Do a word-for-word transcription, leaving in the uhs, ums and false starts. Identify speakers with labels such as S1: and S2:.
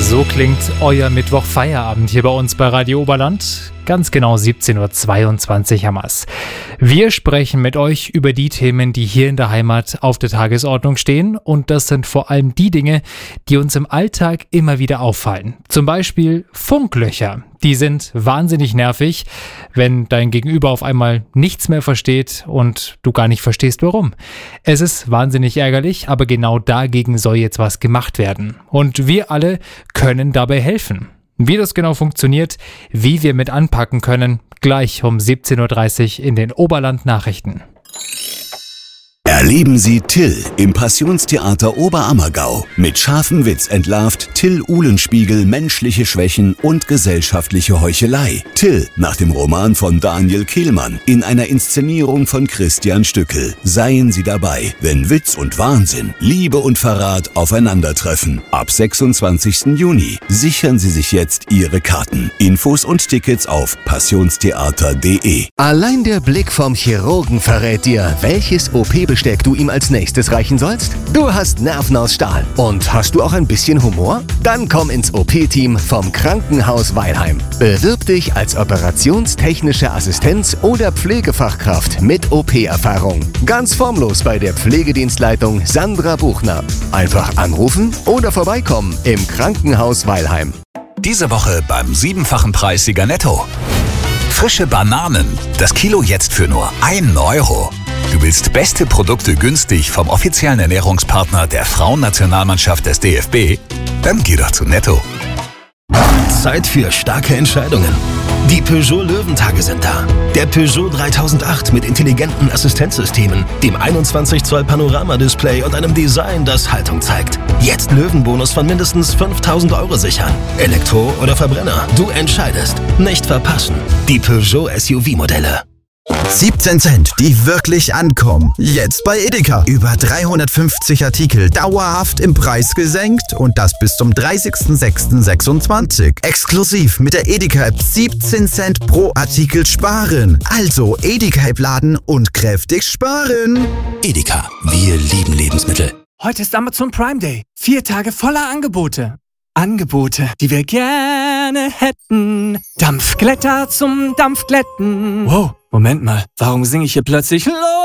S1: So klingt euer Mittwoch-Feierabend hier bei uns bei Radio Oberland. Ganz genau siebzehn Uhr zweiundzwanzig haben wir's. Wir sprechen mit euch über die Themen, die hier in der Heimat auf der Tagesordnung stehen. Und das sind vor allem die Dinge, die uns im Alltag immer wieder auffallen. Zum Beispiel Funklöcher. Die sind wahnsinnig nervig, wenn dein Gegenüber auf einmal nichts mehr versteht und du gar nicht verstehst, warum. Es ist wahnsinnig ärgerlich, aber genau dagegen soll jetzt was gemacht werden. Und wir alle können dabei helfen. Wie das genau funktioniert, wie wir mit anpacken können, gleich um siebzehn Uhr dreißig in den Oberland-Nachrichten.
S2: Erleben Sie Till im Passionstheater Oberammergau. Mit scharfem Witz entlarvt Till Uhlenspiegel menschliche Schwächen und gesellschaftliche Heuchelei. Till nach dem Roman von Daniel Kehlmann in einer Inszenierung von Christian Stückel. Seien Sie dabei, wenn Witz und Wahnsinn, Liebe und Verrat aufeinandertreffen. Ab sechsundzwanzigsten Juni. Sichern Sie sich jetzt Ihre Karten. Infos und Tickets auf passionstheater punkt de.
S3: Allein der Blick vom Chirurgen verrät dir, welches O P-Besteck du ihm als nächstes reichen sollst? Du hast Nerven aus Stahl. Und hast du auch ein bisschen Humor? Dann komm ins O P-Team vom Krankenhaus Weilheim. Bewirb dich als operationstechnische Assistenz oder Pflegefachkraft mit O P-Erfahrung. Ganz formlos bei der Pflegedienstleitung Sandra Buchner. Einfach anrufen oder vorbeikommen im Krankenhaus Weilheim.
S4: Diese Woche beim siebenfachen Preissieger Netto. Frische Bananen. Das Kilo jetzt für nur einen Euro. Du willst beste Produkte günstig vom offiziellen Ernährungspartner der Frauennationalmannschaft des D F B? Dann geh doch zu Netto.
S5: Zeit für starke Entscheidungen. Die Peugeot Löwentage sind da. Der Peugeot dreitausendacht mit intelligenten Assistenzsystemen, dem einundzwanzig Zoll Panoramadisplay und einem Design, das Haltung zeigt. Jetzt Löwenbonus von mindestens fünftausend Euro sichern. Elektro oder Verbrenner, du entscheidest. Nicht verpassen. Die Peugeot S U V-Modelle.
S6: siebzehn Cent, die wirklich ankommen. Jetzt bei Edeka. Über dreihundertfünfzig Artikel dauerhaft im Preis gesenkt und das bis zum dreißigsten sechsten sechsundzwanzig. Exklusiv mit der Edeka-App siebzehn Cent pro Artikel sparen. Also Edeka-App laden und kräftig sparen.
S5: Edeka, wir lieben Lebensmittel.
S7: Heute ist Amazon Prime Day. Vier Tage voller Angebote. Angebote, die wir gerne hätten. Dampfglätter zum Dampfglätten. Wow, Moment mal, warum singe ich hier plötzlich los?